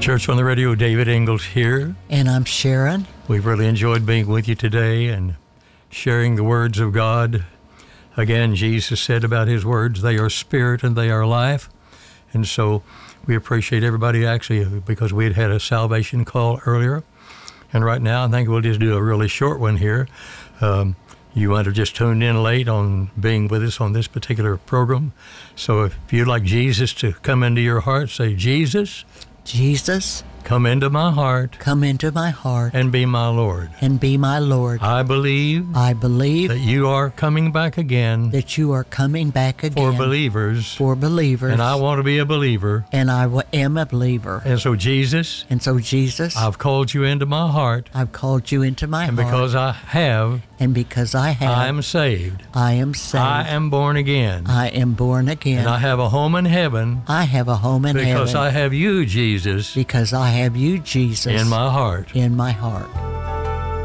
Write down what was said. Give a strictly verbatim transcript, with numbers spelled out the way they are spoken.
Church on the Radio, David Ingalls here. And I'm Sharon. We've really enjoyed being with you today and sharing the words of God. Again, Jesus said about his words, they are spirit and they are life. And so we appreciate everybody actually, because we had had a salvation call earlier. And right now, I think we'll just do a really short one here. Um, you might have just tuned in late on being with us on this particular program. So if you'd like Jesus to come into your heart, say, Jesus, Jesus, come into my heart come into my heart and be my Lord. and be my Lord. I believe I believe that you are coming back again that you are coming back again for believers, for believers, and I want to be a believer. and I w- am a believer. And so, Jesus, And so, Jesus, I've called you into my heart, I've called you into my and heart, because I have, and because I have, I am saved. I am saved. I am born again. I am born again. And I have a home in heaven I have a home in because heaven I have you, Jesus, because I have you, Jesus, in my heart. in my heart.